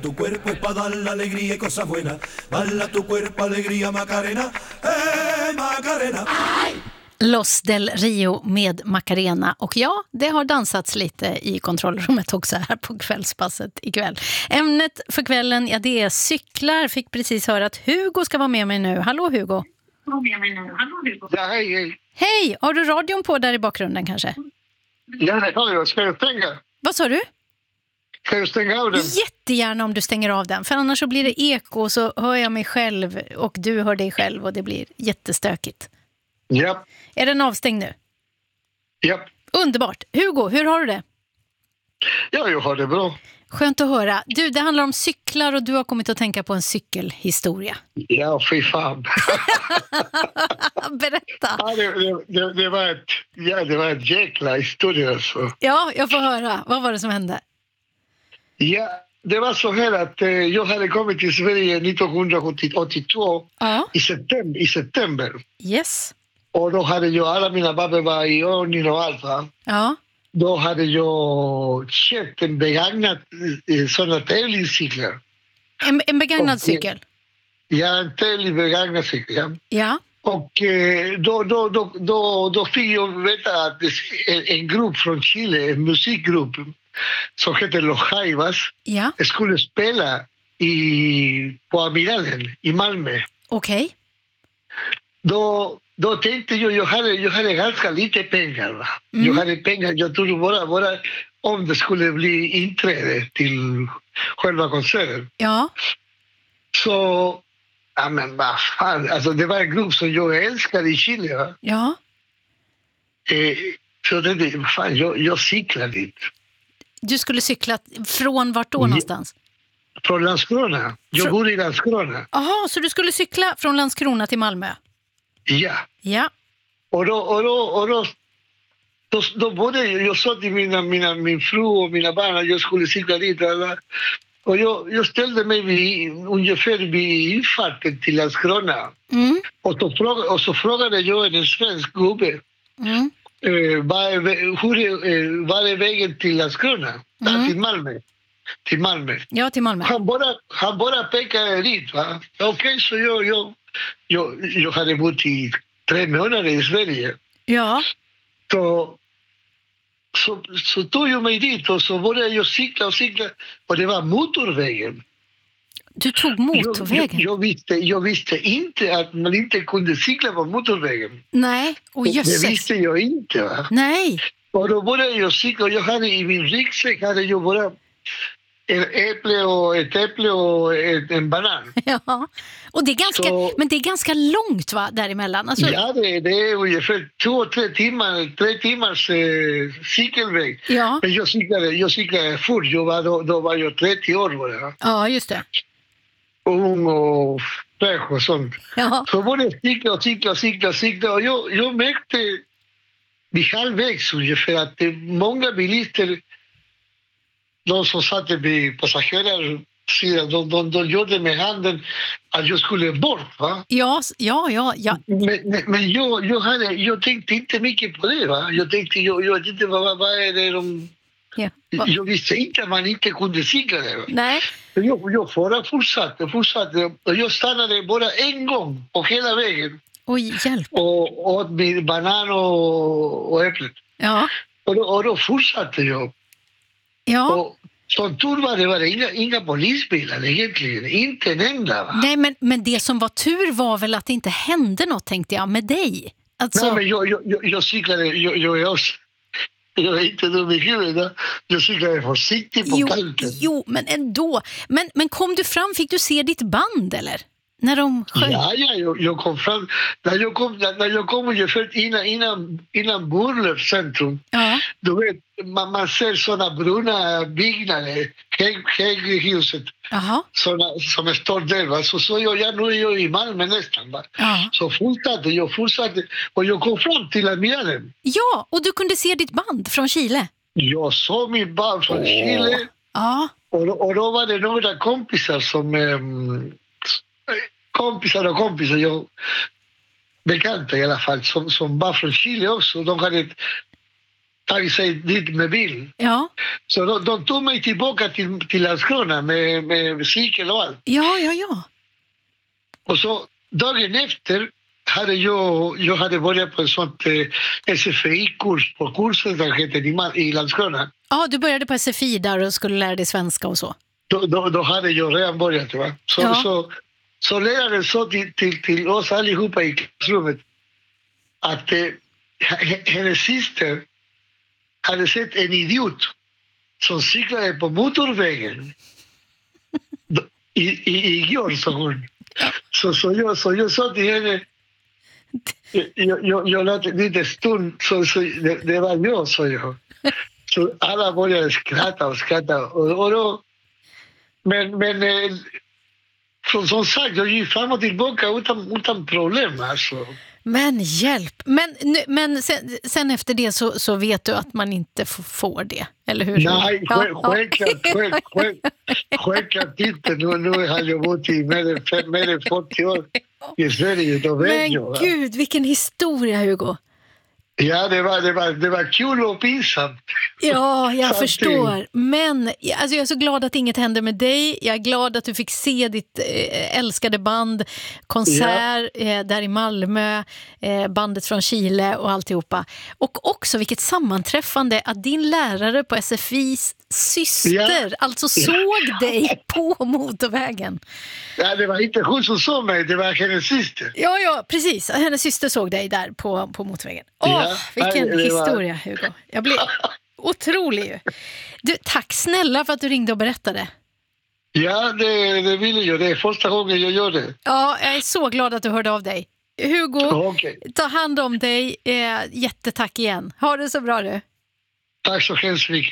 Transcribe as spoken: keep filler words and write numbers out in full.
tu cuerpo es para dar la alegría y cosas buenas. Bala tu cuerpo alegría Macarena, eh Macarena. Los del Rio med Macarena. Och ja, det har dansats lite i kontrollrummet också här på kvällspasset ikväll. Ämnet för kvällen, ja det är cyklar. Fick precis höra att Hugo ska vara med mig nu. Hallå Hugo. Ja, hej, hej. Hej, har du radion på där i bakgrunden kanske? Ja, det har jag. Ska jag stänga? Vad sa du? Ska jag stänga av den? Jättegärna om du stänger av den. För annars så blir det eko och så hör jag mig själv och du hör dig själv och det blir jättestökigt. Ja. Är den avstängd nu? Ja. Underbart. Hugo, hur har du det? Ja, jag har det bra. Skönt att höra. Du, det handlar om cyklar och du har kommit att tänka på en cykelhistoria. Ja, fy fan. Berätta. Ja, det, det, det, var ett, ja, det var ett jäkla historia. Alltså. Ja, jag får höra. Vad var det som hände? Ja, det var så här att eh, jag hade kommit till Sverige nittonhundraåttiotvå Ja. i, september, i september. Yes. Och då hade jag, alla mina babber var i ordning och allt, va? Ja. Då hade jag köpt en begagnad eh, sådana tävlingscyklar. En, en begagnad Och, cykel? Ja, en tävling begagnad cykel, ja. Ja. Och eh, då, då, då, då, då fick jag veta att en, en grupp från Chile, en musikgrupp som heter Los Jaivas, Ja. skulle spela i, på Amiralen i Malmö. Okej. Okay. Då, då tänkte jag, jag hade, jag hade ganska lite pengar. Va? Mm. Jag hade pengar, jag tror bara, bara om det skulle bli inträde till själva konserten. Ja. Så, ja men vad fan, alltså det var en grupp som jag älskade i Chile. Va? Ja. Eh, så det, det, fan, jag, jag cyklade dit. Du skulle cykla från vart då någonstans? Från Landskrona. Jag Frå- bor i Landskrona. Jaha, så du skulle cykla från Landskrona till Malmö? Ja. Ja. Och då, och då, och då, då, då både jag sa till mina, mina, min fru och mina barn att jag skulle cykla dit. Alla. Och jag, jag ställde mig vid, ungefär vid infarten till Landskrona. Mm. Och, så fråga, och så frågade jag en svensk gubbe. Mm. Eh, vad, är, hur är, eh, vad är vägen till Landskrona? Mm. Till Malmö. Till Malmö. Ja, till Malmö. Han bara, han bara pekade dit. Va? Okej, okay, så jag, jag, jag, jag hade bott i tre månader i Sverige. Ja. Så, så, så tog jag mig dit och så började jag cykla och cykla. Och det var motorvägen. Du tog motorvägen? Jag, jag, jag, visste, jag visste inte att man inte kunde cykla på motorvägen. Nej, och jösses. Det visste jag inte. Va? Nej. Och då började jag cykla och jag hade i min ryggsäck hade jag bara en äpple och ett äpple och ett, en banan. Ja, och det är ganska, så, men det är ganska långt va, däremellan. Alltså, ja, det, det är ungefär två, tre timmar, tre timmars eh, cykelväg. Ja. Men jag cyklade, jag cyklade fort, jag var, då, då var jag trettio år. Var det, ja, just det. Ung och fräsch och sånt. Ja. Så började jag cykla och cykla och cykla och cykla. Och jag, jag märkte vid halvvägs ungefär att det är många bilister, de som satt vid passagerarsidan, de, de, de gjorde med handen att jag skulle bort. Va? Ja, ja, ja. ja. Men, men, men jag, jag, hade, jag tänkte inte mycket på det. Va? Jag tänkte, jag, jag vet inte vad, vad är det de... Ja. Jag visste inte att man inte kunde cykla det. Va? Nej. Jag, jag bara fortsatte, fortsatte. Och jag stannade bara en gång på hela vägen. Oj, hjälp. Och åt min banan och, och äpplet. Ja. Och då, och då fortsatte jag. Ja. Och som tur var det var det inga, inga polisbilar egentligen. Inte en enda. Va? Nej, men, men det som var tur var väl att det inte hände något, tänkte jag, med dig. Alltså... Nej, men jag, jag, jag, jag cyklade, jag, jag, jag, jag är inte dum i huvudet. Jag cyklade försiktigt på jo, kanten. Jo, men ändå. Men, men kom du fram, fick du se ditt band, eller? När de sjöng? Ja, ja jag, jag kom fram. När jag kom, när jag kom ungefär innan, innan, innan Burlöf centrum. Ja. Du vet, man, man ser sådana bruna byggnader, höghuset, såna, som står där. Va? Så, så jag, ja, nu är jag i Malmö nästan. Va? Ja. Så fortsatte jag, fortsatte och jag kom fram till Amiralen. Ja, och du kunde se ditt band från Chile? Jag såg mitt band från oh. Chile. Ja. Och, och då var det några kompisar som... Um, kompisar och kompisar, jag bekanta i alla fall, som, som var från Chile också. De hade tagit sig dit med bil. Ja, Så de, de tog mig tillbaka till, till Landskrona med, med cykel och allt. ja, ja, ja. Och så dagen efter hade jag, jag hade börjat på en sånt eh, S F I-kurs på kursen som heter i, Ma- i Landskrona. Ja, du började på S F I där och skulle lära dig svenska och så. Då, då, då hade jag redan börjat. Va? Så, Ja. så, så läraren sa till, till, till oss allihopa i klassrummet att eh, h- hennes syster hade sett en idiot som cyklade på motorvägen Då- i, i, igår, sa hon. Så, så, jag, så jag sa till henne, jag, jag, jag lät en liten stund, så, så det, det var jag, sa jag. Så alla började skratta och skratta. Och, och då, men men eh, som, som sagt, jag gick fram och tillbaka utan, utan problem. Alltså. Men hjälp! Men, nu- men sen, sen efter det så, så vet du att man inte f- får det, eller hur? Nej, Ja, själv- ja. självklart, själv- själv- självklart inte. Nu, nu har jag bott i mer än, fem, mer än fyrtio år i Sverige. Då vet Men jag. Va? gud, vilken historia, Hugo! Ja, det var, det, var, det var kul och pinsamt. Ja, jag Samtidigt. förstår. Men alltså, jag är så glad att inget hände med dig. Jag är glad att du fick se ditt eh, älskade band, konsert eh, där i Malmö, eh, bandet från Chile och alltihopa. Och också vilket sammanträffande att din lärare på S F I:s syster Ja. alltså såg dig på motorvägen. Ja, det var inte hon som såg mig, det var hennes syster. Ja, ja, precis. Hennes syster såg dig där på, på motorvägen. Åh, Ja, vilken nej, det var- historia, Hugo. Jag blev otrolig ju. Du, tack snälla för att du ringde och berättade. Ja, det, det ville jag. Det är första gången jag gör det. Ja, jag är så glad att du hörde av dig. Hugo, Okej. ta hand om dig. Eh, jättetack igen. Ha det så bra du. Tack så hemskt mycket.